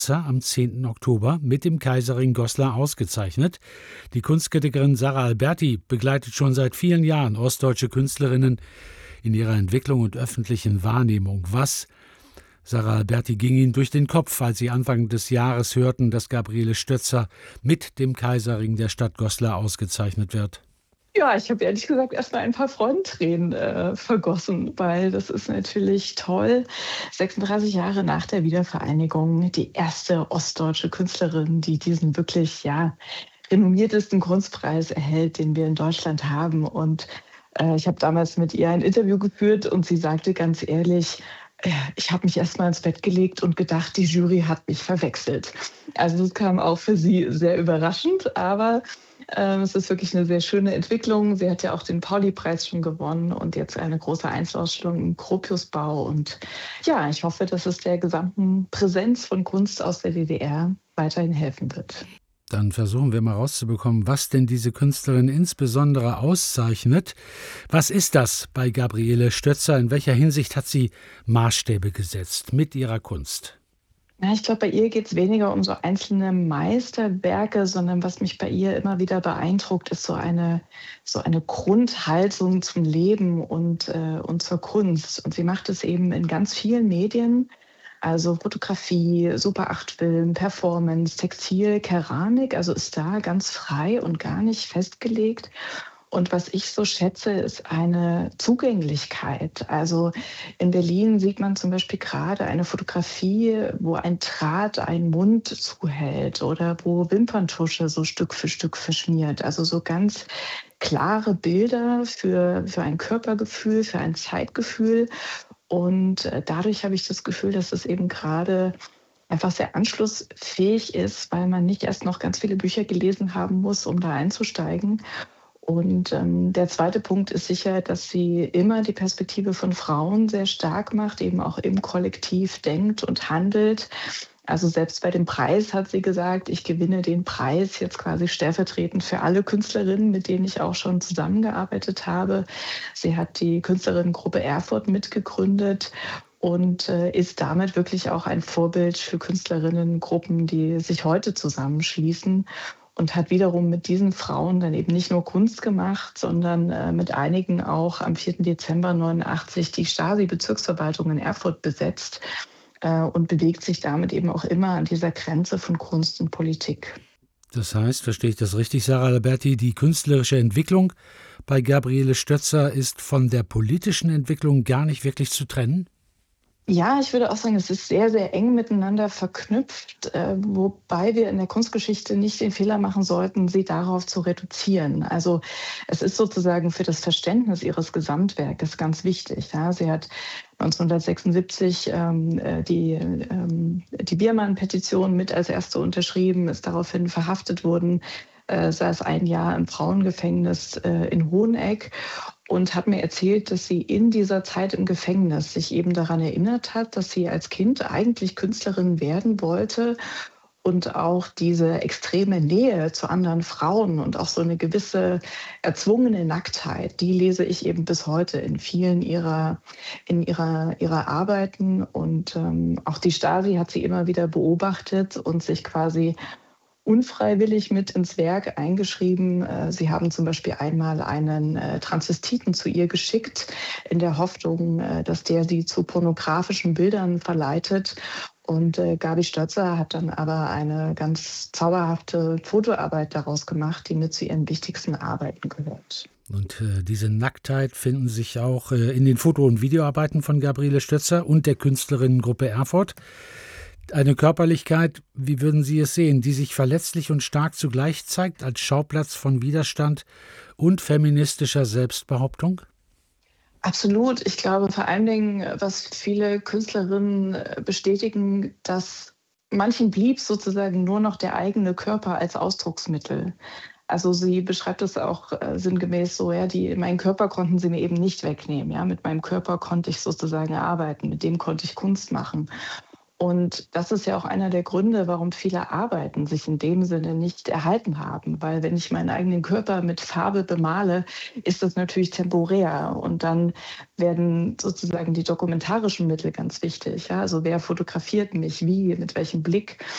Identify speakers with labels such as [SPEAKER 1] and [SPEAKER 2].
[SPEAKER 1] am 10. Oktober mit dem Kaiserring Goslar ausgezeichnet. Die Kunstkritikerin Sara Alberti begleitet schon seit vielen Jahren ostdeutsche Künstlerinnen in ihrer Entwicklung und öffentlichen Wahrnehmung. Was, Sara Alberti, ging Ihnen durch den Kopf, als Sie Anfang des Jahres hörten, dass Gabriele Stötzer mit dem Kaiserring der Stadt Goslar ausgezeichnet wird?
[SPEAKER 2] Ja, ich habe ehrlich gesagt erst mal ein paar Freudentränen, vergossen, weil das ist natürlich toll. 36 Jahre nach der Wiedervereinigung die erste ostdeutsche Künstlerin, die diesen wirklich, ja, renommiertesten Kunstpreis erhält, den wir in Deutschland haben. Und, ich habe damals mit ihr ein Interview geführt und sie sagte ganz ehrlich: Ich habe mich erst mal ins Bett gelegt und gedacht, die Jury hat mich verwechselt.“ Also, das kam auch für sie sehr überraschend, aber, es ist wirklich eine sehr schöne Entwicklung. Sie hat ja auch den Pauli-Preis schon gewonnen und jetzt eine große Einzelausstellung im Gropiusbau. Und ja, ich hoffe, dass es der gesamten Präsenz von Kunst aus der DDR weiterhin helfen wird.
[SPEAKER 1] Dann versuchen wir mal rauszubekommen, was denn diese Künstlerin insbesondere auszeichnet. Was ist das bei Gabriele Stötzer? In welcher Hinsicht hat sie Maßstäbe gesetzt mit ihrer Kunst?
[SPEAKER 2] Ja, ich glaube, bei ihr geht es weniger um so einzelne Meisterwerke, sondern was mich bei ihr immer wieder beeindruckt, ist so eine Grundhaltung zum Leben und zur Kunst. Und sie macht es eben in ganz vielen Medien, also Fotografie, Super 8-Film, Performance, Textil, Keramik, also ist da ganz frei und gar nicht festgelegt. Und was ich so schätze, ist eine Zugänglichkeit. Also in Berlin sieht man zum Beispiel gerade eine Fotografie, wo ein Draht einen Mund zuhält oder wo Wimperntusche so Stück für Stück verschmiert. Also so ganz klare Bilder für ein Körpergefühl, für ein Zeitgefühl. Und dadurch habe ich das Gefühl, dass es eben gerade einfach sehr anschlussfähig ist, weil man nicht erst noch ganz viele Bücher gelesen haben muss, um da einzusteigen. Und, der zweite Punkt ist sicher, dass sie immer die Perspektive von Frauen sehr stark macht, eben auch im Kollektiv denkt und handelt. Also, selbst bei dem Preis hat sie gesagt: „Ich gewinne den Preis jetzt quasi stellvertretend für alle Künstlerinnen, mit denen ich auch schon zusammengearbeitet habe.“ Sie hat die Künstlerinnengruppe Erfurt mitgegründet und, ist damit wirklich auch ein Vorbild für Künstlerinnengruppen, die sich heute zusammenschließen und hat wiederum mit diesen Frauen dann eben nicht nur Kunst gemacht, sondern, mit einigen auch am 4. Dezember 89 die Stasi-Bezirksverwaltung in Erfurt besetzt, und bewegt sich damit eben auch immer an dieser Grenze von Kunst und Politik.
[SPEAKER 1] Das heißt, verstehe ich das richtig, Sara Alberti, die künstlerische Entwicklung bei Gabriele Stötzer ist von der politischen Entwicklung gar nicht wirklich zu trennen?
[SPEAKER 2] Ja, ich würde auch sagen, es ist sehr, sehr eng miteinander verknüpft, wobei wir in der Kunstgeschichte nicht den Fehler machen sollten, sie darauf zu reduzieren. Also es ist sozusagen für das Verständnis ihres Gesamtwerkes ganz wichtig. Ja. Sie hat 1976 die Biermann-Petition mit als erste unterschrieben, ist daraufhin verhaftet worden, saß ein Jahr im Frauengefängnis in Hoheneck und hat mir erzählt, dass sie in dieser Zeit im Gefängnis sich eben daran erinnert hat, dass sie als Kind eigentlich Künstlerin werden wollte und auch diese extreme Nähe zu anderen Frauen und auch so eine gewisse erzwungene Nacktheit, die lese ich eben bis heute in vielen ihrer Arbeiten. Und, auch die Stasi hat sie immer wieder beobachtet und sich quasi unfreiwillig mit ins Werk eingeschrieben. Sie haben zum Beispiel einmal einen, Transvestiten zu ihr geschickt, in der Hoffnung, dass der sie zu pornografischen Bildern verleitet. Und, Gabi Stötzer hat dann aber eine ganz zauberhafte Fotoarbeit daraus gemacht, die mit zu ihren wichtigsten Arbeiten gehört.
[SPEAKER 1] Und diese Nacktheit finden sich auch in den Foto- und Videoarbeiten von Gabriele Stötzer und der Künstlerinnengruppe Erfurt. Eine Körperlichkeit, wie würden Sie es sehen, die sich verletzlich und stark zugleich zeigt als Schauplatz von Widerstand und feministischer Selbstbehauptung?
[SPEAKER 2] Absolut. Ich glaube vor allen Dingen, was viele Künstlerinnen, bestätigen, dass manchen blieb sozusagen nur noch der eigene Körper als Ausdrucksmittel. Also, sie beschreibt es auch, sinngemäß so, ja, die meinen Körper konnten sie mir eben nicht wegnehmen, ja? Mit meinem Körper konnte ich sozusagen arbeiten, mit dem konnte ich Kunst machen. Und das ist ja auch einer der Gründe, warum viele Arbeiten sich in dem Sinne nicht erhalten haben. Weil wenn ich meinen eigenen Körper mit Farbe bemale, ist das natürlich temporär. Und dann werden sozusagen die dokumentarischen Mittel ganz wichtig. Ja? Also wer fotografiert mich, wie, mit welchem Blick.